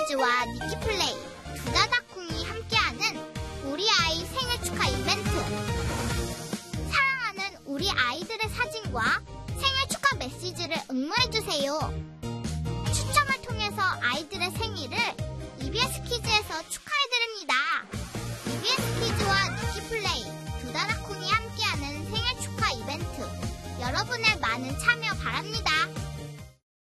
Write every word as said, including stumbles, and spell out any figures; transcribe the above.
시리즈와 니키플레이, 두다다쿵이 함께하는 우리 아이 생일 축하 이벤트. 사랑하는 우리 아이들의 사진과 생일 축하 메시지를 응모해주세요.